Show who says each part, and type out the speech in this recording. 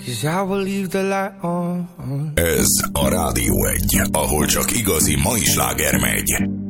Speaker 1: 'cause I will leave the light on.
Speaker 2: Ez a Rádió 1, ahol csak igazi mai sláger megy.